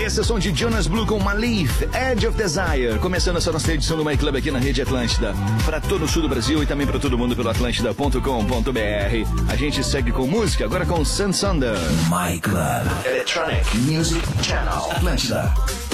Esse é o som de Jonas Blue com Malif, Edge of Desire. Começando essa nossa edição do My Club aqui na Rede Atlântida. Para todo o sul do Brasil e também para todo mundo pelo atlântida.com.br. A gente segue com música, agora com Sun Sunder. My Club Electronic Music Channel Atlântida.